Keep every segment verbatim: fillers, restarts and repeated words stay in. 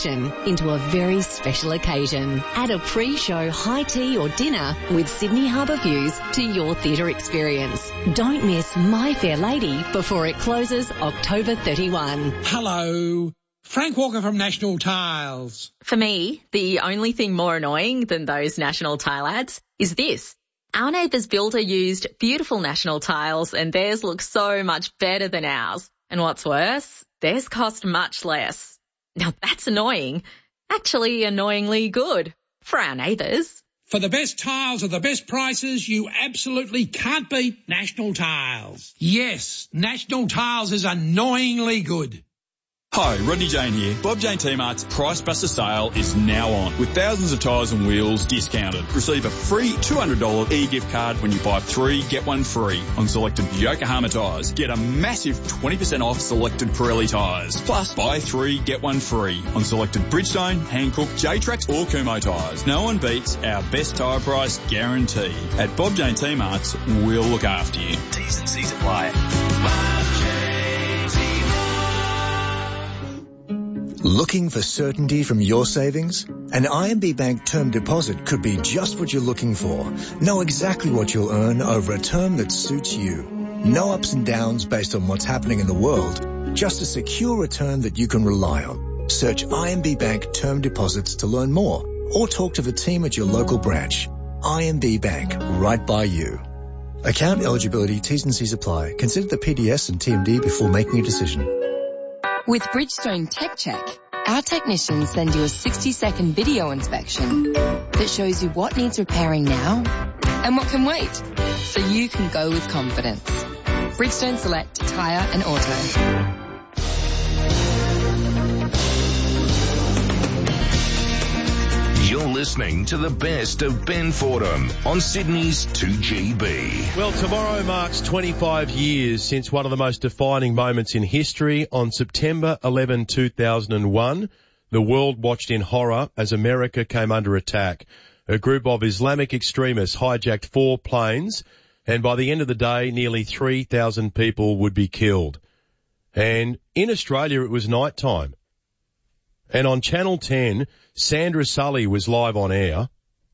production into a very special occasion. Add a pre-show high tea or dinner with Sydney Harbour Views to your theatre experience. Don't miss My Fair Lady before it closes October thirty-first. Hello. Frank Walker from National Tiles. For me, the only thing more annoying than those National Tile ads is this. Our neighbour's builder used beautiful National Tiles and theirs looks so much better than ours. And what's worse, theirs cost much less. Now that's annoying. Actually annoyingly good for our neighbours. For the best tiles at the best prices, you absolutely can't beat National Tiles. Yes, National Tiles is annoyingly good. Hi, Rodney Jane here. Bob Jane T-Mart's Price Buster sale is now on with thousands of tyres and wheels discounted. Receive a free two hundred dollars e-gift card when you buy three, get one free on selected Yokohama tyres. Get a massive twenty percent off selected Pirelli tyres. Plus, buy three, get one free on selected Bridgestone, Hankook, J-Trax or Kumho tyres. No one beats our best tyre price guarantee. At Bob Jane T-Mart's, we'll look after you. T's and C's apply. Looking for certainty from your savings? An I M B Bank term deposit could be just what you're looking for. Know exactly what you'll earn over a term that suits you. No ups and downs based on what's happening in the world. Just a secure return that you can rely on. Search I M B Bank term deposits to learn more or talk to the team at your local branch. I M B Bank, right by you. Account eligibility, T's and C's apply. Consider the P D S and T M D before making a decision. With Bridgestone Tech Check, our technicians send you a sixty second video inspection that shows you what needs repairing now and what can wait, so you can go with confidence. Bridgestone Select Tyre and Auto. You're listening to the best of Ben Fordham on Sydney's two G B. Well, tomorrow marks twenty-five years since one of the most defining moments in history. On September eleventh, two thousand one, the world watched in horror as America came under attack. A group of Islamic extremists hijacked four planes, and by the end of the day, nearly three thousand people would be killed. And in Australia, it was night time. And on Channel ten, Sandra Sully was live on air.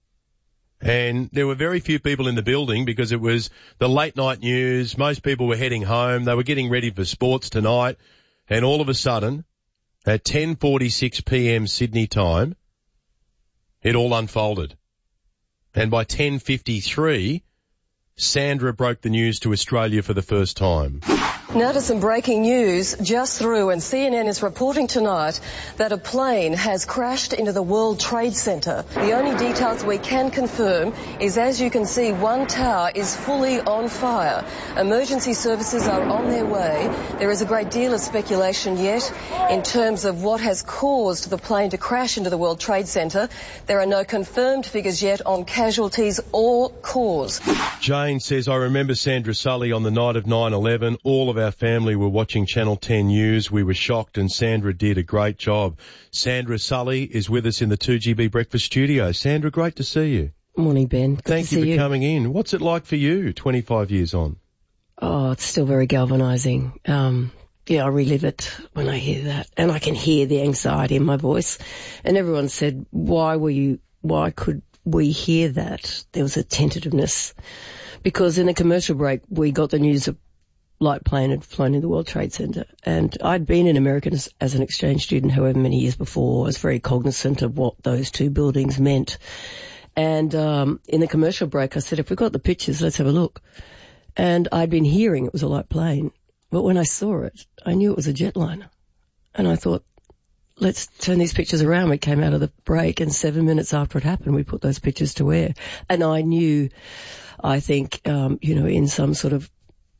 And there were very few people in the building because it was the late night news. Most people were heading home. They were getting ready for sports tonight. And all of a sudden, at ten forty-six p.m. Sydney time, it all unfolded. And by ten fifty-three, Sandra broke the news to Australia for the first time. Now to some breaking news just through, and C N N is reporting tonight that a plane has crashed into the World Trade Center. The only details we can confirm is, as you can see, one tower is fully on fire. Emergency services are on their way. There is a great deal of speculation yet in terms of what has caused the plane to crash into the World Trade Center. There are no confirmed figures yet on casualties or cause. Jane says, I remember Sandra Sully on the night of nine eleven. All of our family were watching Channel ten News. We were shocked and Sandra did a great job. Sandra Sully is with us in the two G B Breakfast Studio. Sandra, great to see you. Morning, Ben. Good Thank to you see for you. coming in. What's it like for you, twenty-five years on? Oh, it's still very galvanising. Um, yeah, I relive it when I hear that. And I can hear the anxiety in my voice. And everyone said, why were you, why could we hear that? There was a tentativeness. Because in a commercial break, we got the news of light plane had flown in the World Trade Center. And I'd been in America as, as an exchange student however many years before. I was very cognizant of what those two buildings meant. And um, in the commercial break, I said, if we've got the pictures, let's have a look. And I'd been hearing it was a light plane. But when I saw it, I knew it was a jetliner. And I thought, let's turn these pictures around. We came out of the break, and seven minutes after it happened, we put those pictures to air. And I knew, I think, um, you know, in some sort of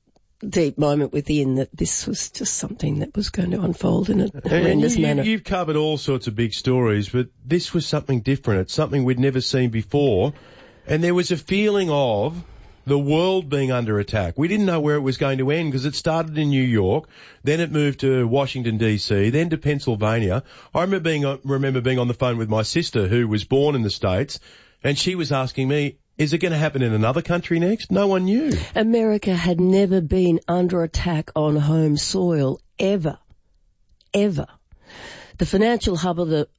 deep moment within, that this was just something that was going to unfold in a horrendous you, manner. You've covered all sorts of big stories, but this was something different. It's something we'd never seen before. And there was a feeling of the world being under attack. We didn't know where it was going to end because it started in New York, then it moved to Washington, D C, then to Pennsylvania. I remember being, remember being on the phone with my sister who was born in the States, and she was asking me, is it going to happen in another country next? No one knew. America had never been under attack on home soil, ever. Ever. The financial hub of the